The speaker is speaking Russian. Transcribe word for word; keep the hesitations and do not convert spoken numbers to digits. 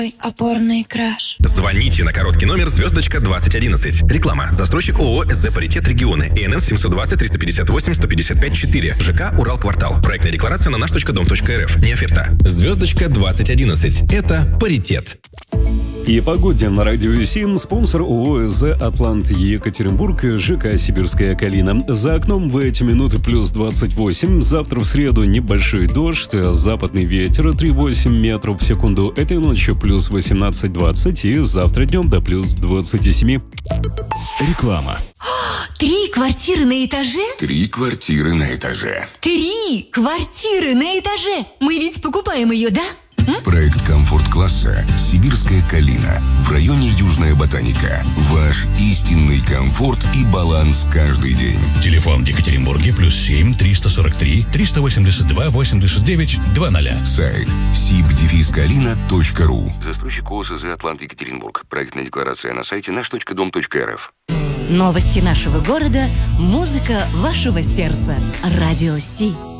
Опорный краш. Звоните на короткий номер звездочка двадцать одиннадцать. Реклама. Застройщик ООО СЗ «Паритет Регионы». ИНН семьсот двадцать триста пятьдесят восемь сто пятьдесят пять четыре. ЖК «Урал Квартал». Проектная декларация на наш точка дом точка РФ. Не оферта. Звездочка двадцать одиннадцать. Это «Паритет». И погоде на радио семь. Спонсор ООО СЗ «Атлант» Екатеринбург, ЖК «Сибирская Калина». За окном в эти минуты плюс двадцать восемь. Завтра в среду небольшой дождь, западный ветер три целых восемь метров в секунду. Этой ночью плюс восемнадцать двадцать и завтра днем до плюс двадцать семь. Реклама. Три квартиры на этаже? Три квартиры на этаже. Три квартиры на этаже! Мы ведь покупаем ее, да? М? Проект комфорт-класса «Сибирская Калина» в районе Южная Ботаника. Ваш истинный комфорт и баланс каждый день. Телефон в Екатеринбурге плюс семь триста сорок три триста восемьдесят два восемьдесят девять двадцать. Сайт сиб дефис калина точка ру. Застройщик ООО СЗ «Атлант» Екатеринбург. Проектная декларация на сайте наш точка дом точка РФ. Новости нашего города, музыка вашего сердца. Радио Си.